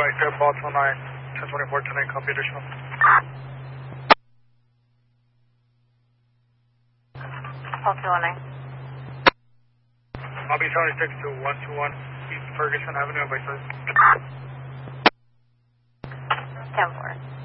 Bicep, Baltimore 9, 1024 tonight, copy additional. Baltimore 9. I'll be 76 to 121 East Ferguson Avenue, Bicep. 10-4.